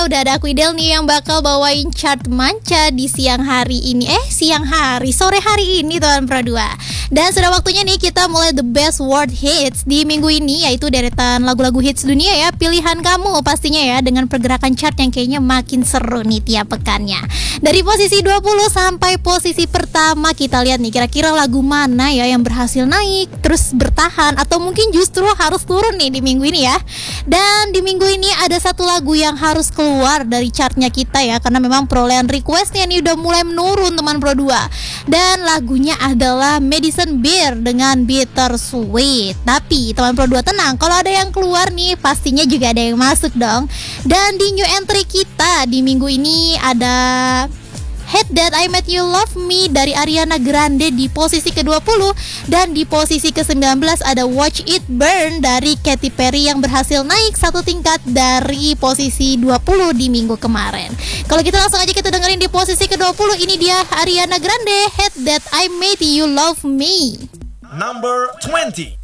Udah ada aku Idel nih yang bakal bawain chart manca di siang hari ini. Sore hari ini teman Pro 2. Dan sudah waktunya nih kita mulai the best world hits di minggu ini, yaitu deretan lagu-lagu hits dunia ya. Pilihan kamu pastinya ya, dengan pergerakan chart yang kayaknya makin seru nih tiap pekannya. Dari posisi 20 sampai posisi pertama, kita lihat nih kira-kira lagu mana ya yang berhasil naik, terus bertahan, atau mungkin justru harus turun nih di minggu ini ya. Dan di minggu ini ada satu lagu yang harus keluar dari chartnya kita ya, karena memang perolehan requestnya nih udah mulai menurun teman Pro 2. Dan lagunya adalah Madison Beer dengan Bittersweet. Tapi teman Pro 2 tenang, kalau ada yang keluar nih pastinya juga ada yang masuk dong. Dan di new entry kita di minggu ini ada Hate That I Made You Love Me dari Ariana Grande di posisi ke-20. Dan di posisi ke-19 ada Watch It Burn dari Katy Perry yang berhasil naik satu tingkat dari posisi 20 di minggu kemarin. Kalau gitu langsung aja kita dengerin di posisi ke-20. Ini dia Ariana Grande, Hate That I Made You Love Me. Number 20.